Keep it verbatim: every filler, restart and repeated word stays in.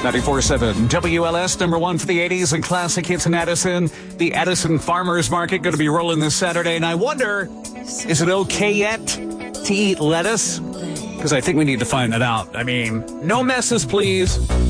ninety-four point seven W L S, number one for the eighties and classic hits in Addison. The Addison Farmers Market going to be rolling this Saturday. And I wonder, is it okay yet to eat lettuce? Because I think we need to find that out. I mean, no messes, please.